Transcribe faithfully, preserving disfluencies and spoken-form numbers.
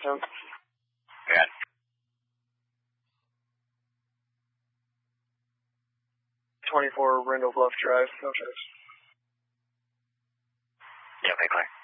Yep. Good. twenty-four Brindle Bluff Drive, no trips. Yeah, okay, clear.